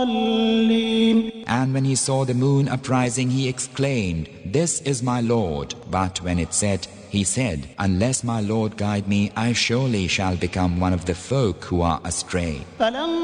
And when he saw the moon uprising, he exclaimed, "This is my Lord." But when it set, he said, "Unless my Lord guide me, I surely shall become one of the folk who are astray."